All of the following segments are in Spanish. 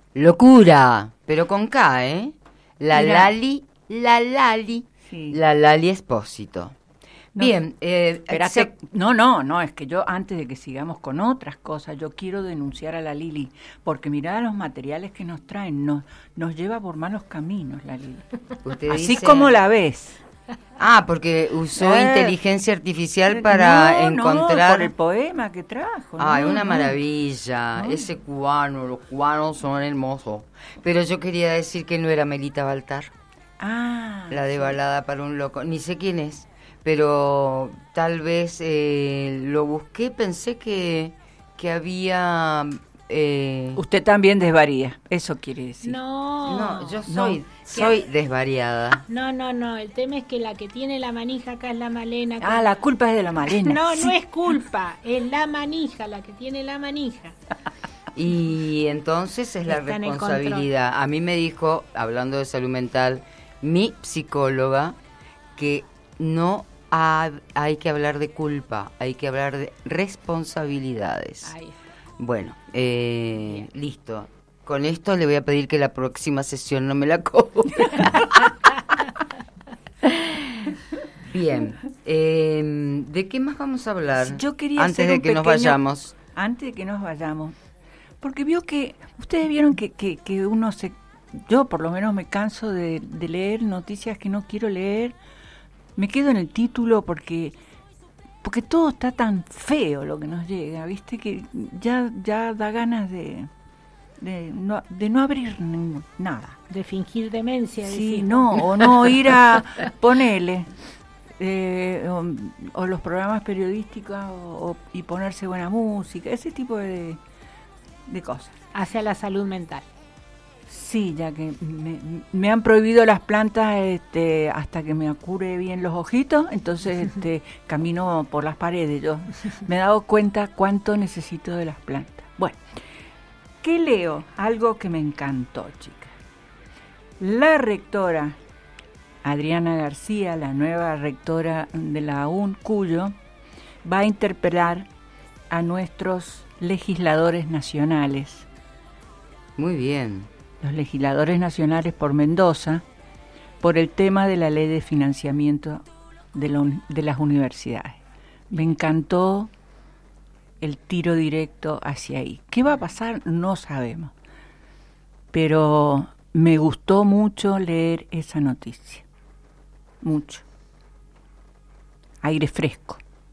Locura, pero con K, ¿eh? La Mirá. Lali, Sí. la Lali Espósito. No, Bien, espérate, no, es que yo antes de que sigamos con otras cosas, yo quiero denunciar a la Lili, porque mirá los materiales que nos traen, nos lleva por malos caminos la Lili. usted Así dice... como la ves. Ah, porque usó inteligencia artificial para No, encontrar... por el poema que trajo. Ay, no, una no. maravilla. No. Ese cubano, los cubanos son hermosos. Pero yo quería decir que no era Melita Baltar, Ah, la de sí. Balada para un loco. Ni sé quién es, pero tal vez lo busqué, pensé que había... Usted también desvaría, eso quiere decir. No, yo No. soy desvariada. No, el tema es que la que tiene la manija acá es la Malena. Ah, la culpa es de la Malena. No, Sí. no es culpa, es la manija, la que tiene la manija. Y entonces es la Está en el responsabilidad. A mí me dijo, hablando de salud mental, mi psicóloga, que no hay que hablar de culpa, hay que hablar de responsabilidades. Ahí está. Bueno, listo. Con esto le voy a pedir que la próxima sesión no me la cobre. Bien, ¿de qué más vamos a hablar? Yo quería antes hacer de un que nos pequeño- vayamos. Antes de que nos vayamos, porque vio que, ustedes vieron que uno yo por lo menos me canso de leer noticias que no quiero leer, me quedo en el título porque todo está tan feo lo que nos llega, viste, que ya da ganas de no abrir nada. De fingir demencia. Sí, decís. o no ir a ponerle o los programas periodísticos y ponerse buena música, ese tipo de cosas. Hacia la salud mental. Sí, ya que me han prohibido las plantas hasta que me cure bien los ojitos, entonces camino por las paredes. Yo me he dado cuenta cuánto necesito de las plantas. Bueno, ¿qué leo? Algo que me encantó, chicas. La rectora Adriana García, la nueva rectora de la Cuyo, va a interpelar a nuestros legisladores nacionales. Muy bien. Los legisladores nacionales por Mendoza, por el tema de la ley de financiamiento de las universidades. Me encantó el tiro directo hacia ahí. ¿Qué va a pasar? No sabemos. Pero me gustó mucho leer esa noticia. Mucho. Aire fresco.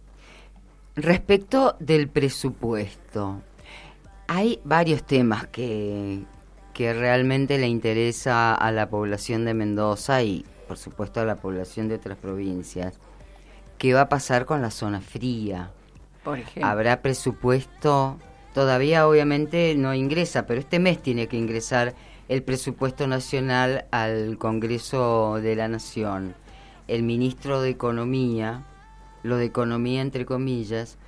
Respecto del presupuesto, hay varios temas que realmente le interesa a la población de Mendoza y, por supuesto, a la población de otras provincias. ¿Qué va a pasar con la zona fría? Por ejemplo. ¿Habrá presupuesto? Todavía, obviamente, no ingresa, pero este mes tiene que ingresar el presupuesto nacional al Congreso de la Nación. El ministro de Economía, lo de Economía entre comillas,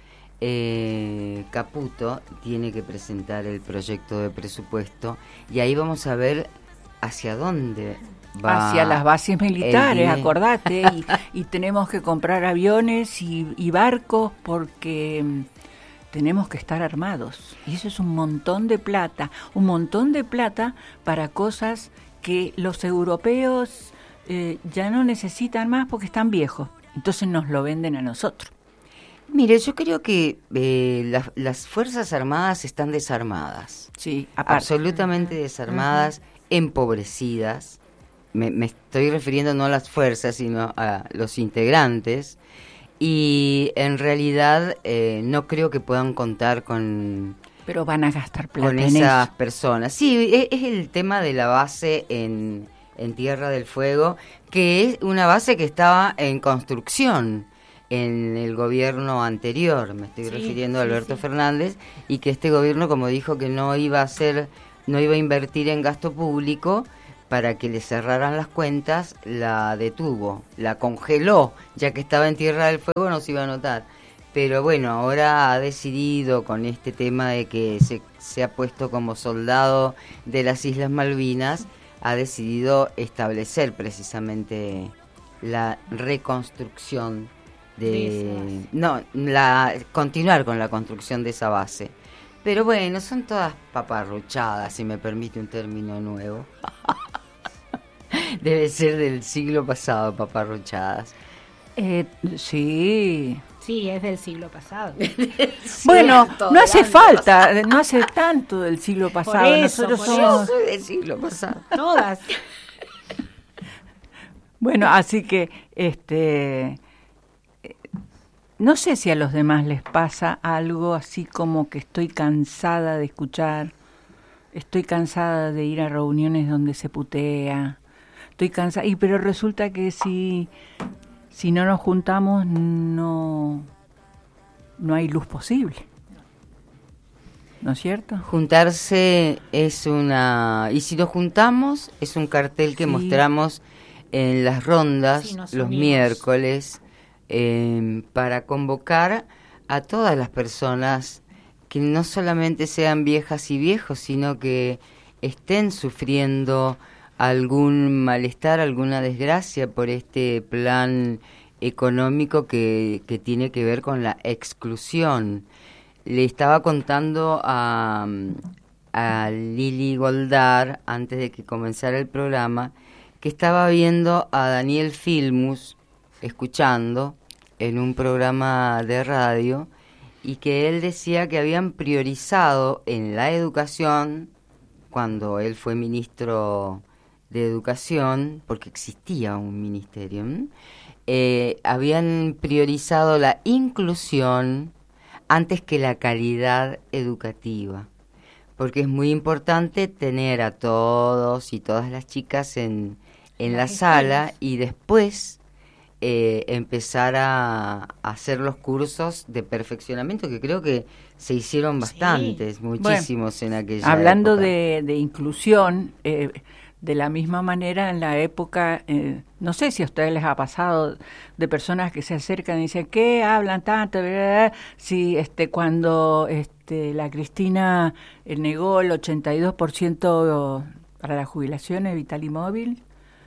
Caputo, tiene que presentar el proyecto de presupuesto y ahí vamos a ver hacia dónde va. Hacia las bases militares, dinero. acordate, y tenemos que comprar aviones y barcos porque tenemos que estar armados. Y eso es un montón de plata para cosas que los europeos ya no necesitan más porque están viejos. Entonces nos lo venden a nosotros. Mire, yo creo que las Fuerzas Armadas están desarmadas. Sí, aparte. Absolutamente desarmadas, empobrecidas. Me estoy refiriendo no a las fuerzas, sino a los integrantes. Y en realidad no creo que puedan contar con... Pero van a gastar plata con en esas eso. personas. Sí, es el tema de la base en Tierra del Fuego, que es una base que estaba en construcción en el gobierno anterior, me estoy refiriendo a Alberto Fernández, y que este gobierno, como dijo que no iba a invertir en gasto público para que le cerraran las cuentas, la detuvo, la congeló, ya que estaba en Tierra del Fuego no se iba a notar. Pero bueno, ahora ha decidido con este tema de que se ha puesto como soldado de las Islas Malvinas, ha decidido establecer precisamente la reconstrucción continuar con la construcción de esa base. pero bueno, son todas paparruchadas, si me permite un término nuevo. Debe ser del siglo pasado, paparruchadas. Sí. Sí, es del siglo pasado. Bueno, no hace falta, no hace tanto del siglo pasado. Nosotros somos... Yo soy del siglo pasado. Todas. Bueno, así que no sé si a los demás les pasa algo así como que estoy cansada de escuchar, estoy cansada de ir a reuniones donde se putea, estoy cansada, pero resulta que si no nos juntamos no hay luz posible. ¿No es cierto? Juntarse es y si nos juntamos, es un cartel que mostramos en las rondas los miércoles para convocar a todas las personas que no solamente sean viejas y viejos, sino que estén sufriendo algún malestar, alguna desgracia por este plan económico que tiene que ver con la exclusión. Le estaba contando a Lili Goldar, antes de que comenzara el programa, que estaba viendo a Daniel Filmus, escuchando en un programa de radio, y que él decía que habían priorizado en la educación, cuando él fue ministro de Educación, porque existía un ministerio, habían priorizado la inclusión antes que la calidad educativa, porque es muy importante tener a todos y todas las chicas en la sala y después empezar a hacer los cursos de perfeccionamiento, que creo que se hicieron bastantes, muchísimos en aquella hablando época. de inclusión, de la misma manera en la época, no sé si a ustedes les ha pasado, de personas que se acercan y dicen, ¿qué hablan tanto? Si cuando la Cristina negó el 82% para las jubilaciones Vital y Móvil,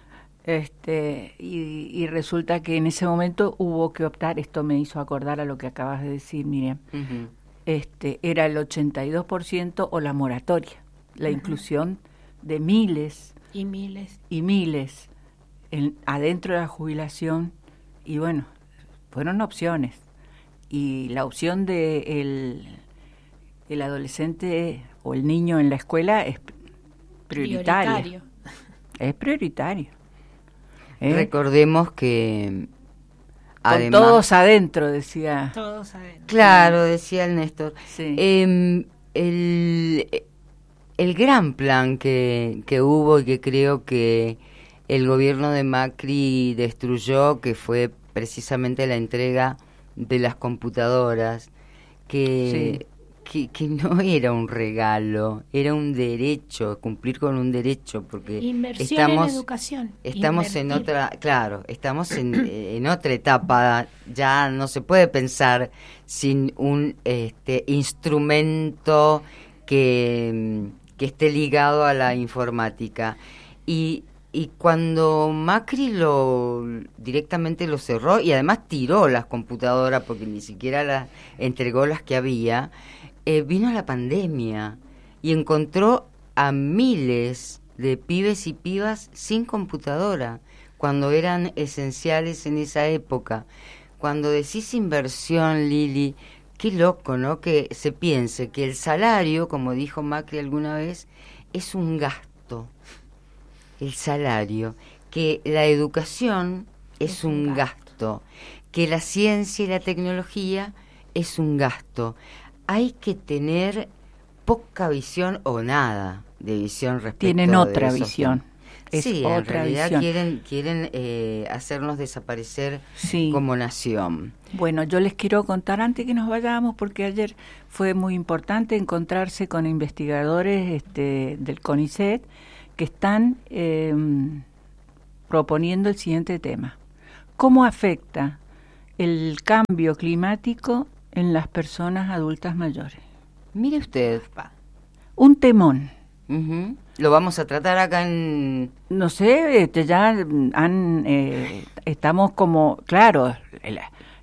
y resulta que en ese momento hubo que optar, esto me hizo acordar a lo que acabas de decir, Miriam, era el 82% o la moratoria, la inclusión de miles y miles adentro de la jubilación, y bueno, fueron opciones, y la opción de el adolescente o el niño en la escuela es prioritaria. Es prioritario. Recordemos que además, con todos adentro, decía. Todos adentro. Claro, decía el Néstor. Sí. El gran plan que hubo y que creo que el gobierno de Macri destruyó, que fue precisamente la entrega de las computadoras, que no era un regalo, era un derecho, cumplir con un derecho, porque inversión en educación. Estamos en otra, claro, estamos en otra etapa, ya no se puede pensar sin un instrumento que esté ligado a la informática. Y cuando Macri directamente lo cerró y además tiró las computadoras porque ni siquiera entregó las que había, vino la pandemia y encontró a miles de pibes y pibas sin computadora cuando eran esenciales en esa época. Cuando decís inversión, Lili, qué loco, ¿no? Que se piense que el salario, como dijo Macri alguna vez, es un gasto. El salario, que la educación es un gasto, que la ciencia y la tecnología es un gasto. Hay que tener poca visión o nada de visión respecto Tienen otra de visión. Sí, otra en realidad visión. quieren hacernos desaparecer Sí. como nación. Bueno, yo les quiero contar antes que nos vayamos, porque ayer fue muy importante encontrarse con investigadores del CONICET que están proponiendo el siguiente tema. ¿Cómo afecta el cambio climático en las personas adultas mayores? Mire usted. Un temón. Uh-huh. Lo vamos a tratar acá en... No sé, ya estamos como, claro,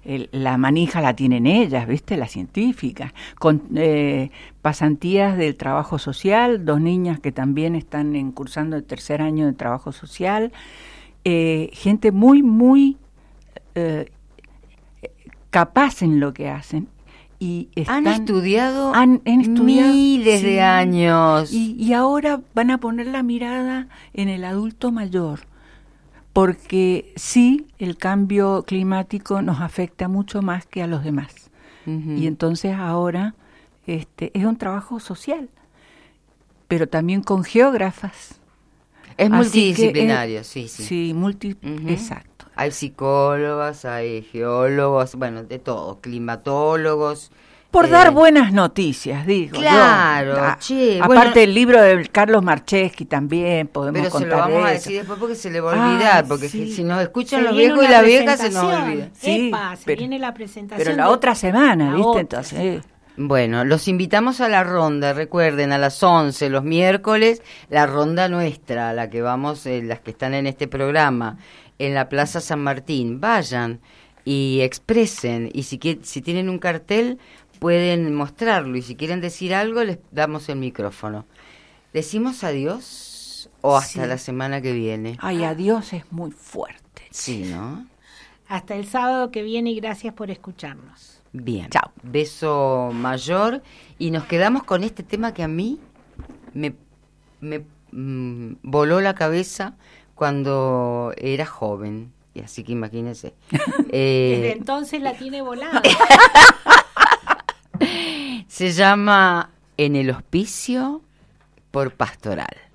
la manija la tienen ellas, ¿viste? Las científicas, con pasantías del trabajo social, 2 niñas que también están cursando el 3er año de trabajo social, gente muy, muy capaz en lo que hacen. Y han estudiado estudiado miles de años. Y ahora van a poner la mirada en el adulto mayor, porque sí, el cambio climático nos afecta mucho más que a los demás. Y entonces ahora es un trabajo social, pero también con geógrafas. Es multidisciplinario, sí. Sí, exacto. Hay psicólogas, hay geólogos, bueno, de todo, climatólogos. Por dar buenas noticias, digo. Claro, aparte el libro de Carlos Marcheschi también podemos contar. Pero se lo vamos a decir después porque se le va a olvidar, porque si nos escuchan los viejos y las viejas se nos olvida. Sí, viene la presentación. Pero la otra semana, ¿viste? Entonces... Bueno, los invitamos a la ronda, recuerden, a las 11 los miércoles, la ronda nuestra, la que vamos, las que están en este programa, en la Plaza San Martín. Vayan y expresen, y si tienen un cartel pueden mostrarlo, y si quieren decir algo les damos el micrófono. ¿Decimos adiós o hasta la semana que viene? Ay, adiós es muy fuerte. Sí, ¿no? Hasta el sábado que viene y gracias por escucharnos. Bien, chao. Beso mayor y nos quedamos con este tema que a mí me voló la cabeza cuando era joven, y así que imagínense. Desde entonces la tiene volada. Se llama En el Hospicio por Pastoral.